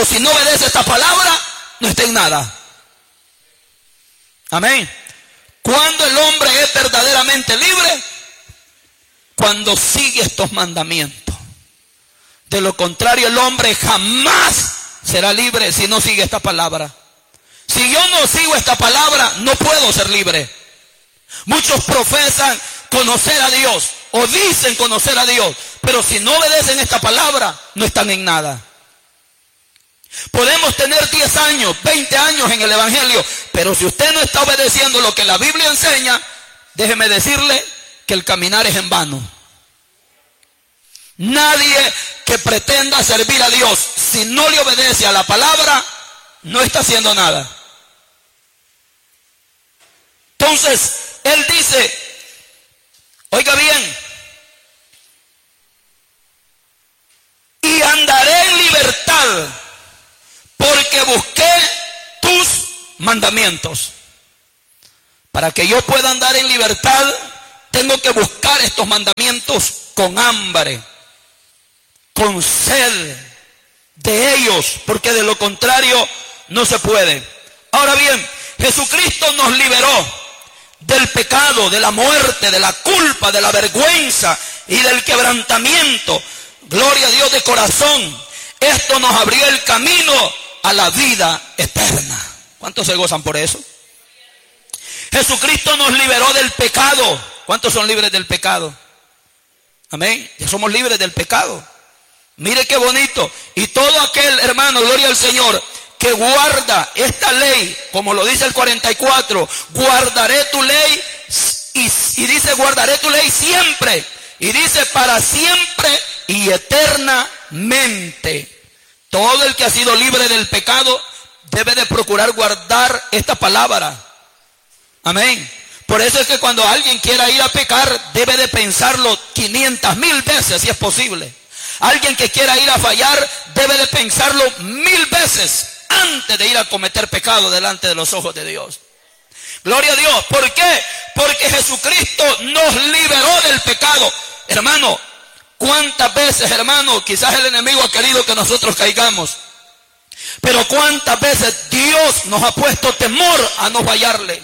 si no obedece esta palabra, no está en nada. Amén. ¿Cuándo el hombre es verdaderamente libre? Cuando sigue estos mandamientos. De lo contrario, el hombre jamás será libre si no sigue esta palabra. Si yo no sigo esta palabra, no puedo ser libre. Muchos profesan conocer a Dios o dicen conocer a Dios, pero si no obedecen esta palabra, no están en nada. Podemos tener 10 años, 20 años en el evangelio, pero si usted no está obedeciendo lo que la Biblia enseña, déjeme decirle que el caminar es en vano. Nadie que pretenda servir a Dios, si no le obedece a la palabra, no está haciendo nada. Entonces, él dice, oiga bien, y andaré en libertad, porque busqué tus mandamientos. Para que yo pueda andar en libertad, tengo que buscar estos mandamientos con hambre, con sed de ellos, porque de lo contrario no se puede. Ahora bien, Jesucristo nos liberó del pecado, de la muerte, de la culpa, de la vergüenza y del quebrantamiento. Gloria a Dios de corazón. Esto nos abrió el camino a la vida eterna. ¿Cuántos se gozan por eso? Jesucristo nos liberó del pecado. ¿Cuántos son libres del pecado? Amén. Ya somos libres del pecado. Mire qué bonito. Y todo aquel, hermano, gloria al Señor, que guarda esta ley, como lo dice el 44, guardaré tu ley, y dice guardaré tu ley siempre, y dice para siempre y eternamente. Todo el que ha sido libre del pecado debe de procurar guardar esta palabra. Amén. Por eso es que cuando alguien quiera ir a pecar, debe de pensarlo 500,000 veces si es posible. Alguien que quiera ir a fallar, debe de pensarlo 1000 veces antes de ir a cometer pecado delante de los ojos de Dios. Gloria a Dios. ¿Por qué? Porque Jesucristo nos liberó del pecado. Hermano, ¿cuántas veces, hermano, quizás el enemigo ha querido que nosotros caigamos? Pero ¿cuántas veces Dios nos ha puesto temor a no fallarle?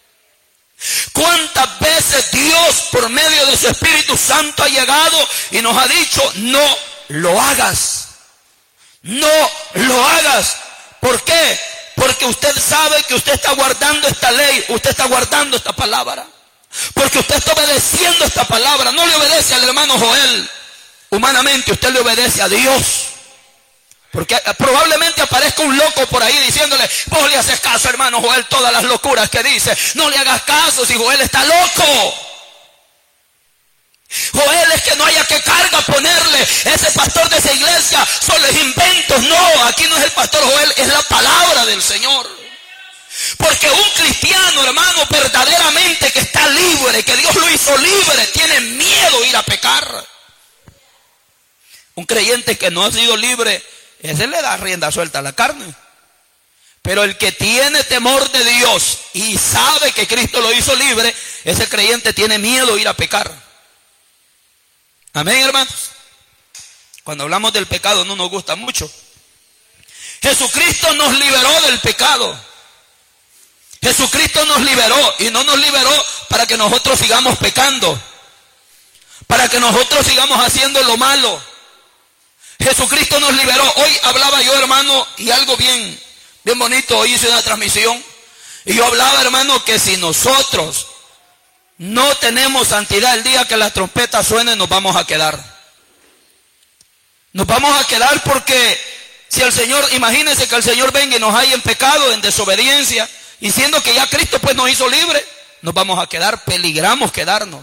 ¿Cuántas veces Dios por medio de su Espíritu Santo ha llegado y nos ha dicho, no lo hagas? No lo hagas. ¿Por qué? Porque usted sabe que usted está guardando esta ley, usted está guardando esta palabra. Porque usted está obedeciendo esta palabra, no le obedece al hermano Joel. Humanamente usted le obedece a Dios. Porque probablemente aparezca un loco por ahí diciéndole, vos le haces caso, hermano Joel, todas las locuras que dice. No le hagas caso si Joel está loco. Joel, es que no haya que carga ponerle. Ese pastor de esa iglesia son los inventos. No, aquí no es el pastor Joel, es la palabra del Señor. Porque un cristiano, hermano, verdaderamente que está libre, que Dios lo hizo libre, tiene miedo a ir a pecar. Un creyente que no ha sido libre, ese le da rienda suelta a la carne. Pero el que tiene temor de Dios y sabe que Cristo lo hizo libre, ese creyente tiene miedo a ir a pecar. Amén, hermanos. Cuando hablamos del pecado no nos gusta mucho. Jesucristo nos liberó del pecado. Jesucristo nos liberó, y no nos liberó para que nosotros sigamos pecando, para que nosotros sigamos haciendo lo malo. Jesucristo nos liberó. Hoy hablaba yo, hermano, y algo bien bonito. Hoy hice una transmisión y yo hablaba, hermano, que si nosotros no tenemos santidad el día que la trompeta suene, nos vamos a quedar. Nos vamos a quedar porque si el Señor, imagínense que el Señor venga y nos haya en pecado, en desobediencia, y siendo que ya Cristo pues nos hizo libre, nos vamos a quedar, peligramos quedarnos.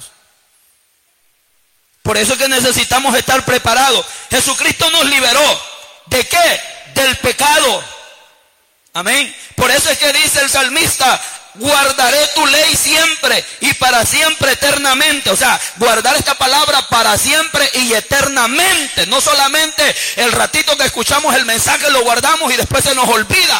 Por eso es que necesitamos estar preparados. Jesucristo nos liberó. ¿De qué? Del pecado. Amén. Por eso es que dice el salmista, guardaré tu ley siempre y para siempre eternamente. O sea, guardar esta palabra para siempre y eternamente. No solamente el ratito que escuchamos el mensaje lo guardamos y después se nos olvida.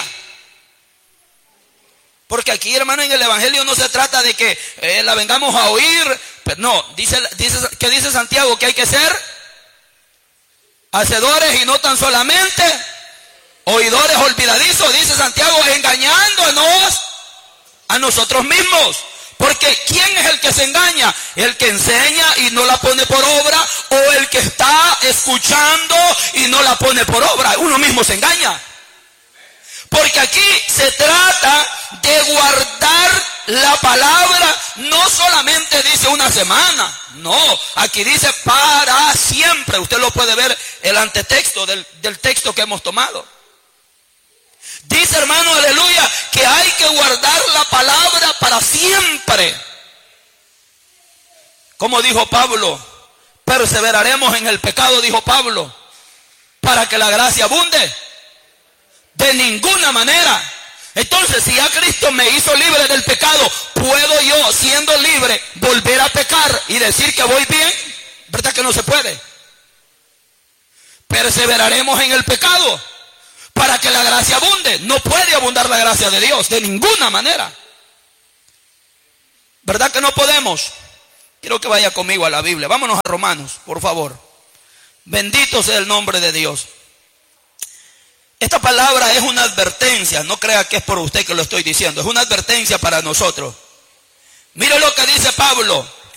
Porque aquí, hermano, en el evangelio no se trata de que la vengamos a oír. Pero no, ¿qué dice Santiago? Que hay que ser hacedores y no tan solamente oidores olvidadizos, dice Santiago, engañándonos a nosotros mismos. Porque ¿quién es el que se engaña? El que enseña y no la pone por obra, o el que está escuchando y no la pone por obra. Uno mismo se engaña. Porque aquí se trata de guardar la palabra, no solamente dice una semana, no, aquí dice para siempre. Usted lo puede ver el antetexto del texto que hemos tomado. Dice, hermano, aleluya, que hay que guardar la palabra para siempre. Como dijo Pablo, perseveraremos en el pecado, dijo Pablo, para que la gracia abunde. De ninguna manera. Entonces, si ya Cristo me hizo libre del pecado, ¿puedo yo, siendo libre, volver a pecar y decir que voy bien? ¿Verdad que no se puede? Perseveraremos en el pecado para que la gracia abunde. No puede abundar la gracia de Dios, de ninguna manera. ¿Verdad que no podemos? Quiero que vaya conmigo a la Biblia. Vámonos a Romanos, por favor. Bendito sea el nombre de Dios. Esta palabra es una advertencia, no crea que es por usted que lo estoy diciendo, es una advertencia para nosotros. Mire lo que dice Pablo,